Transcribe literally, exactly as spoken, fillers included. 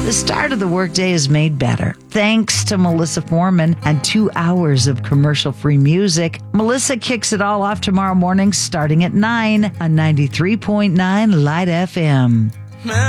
The start of the workday is made better thanks to Melissa Foreman and two hours of commercial-free music. Melissa kicks it all off tomorrow morning starting at nine on ninety-three point nine Light F M.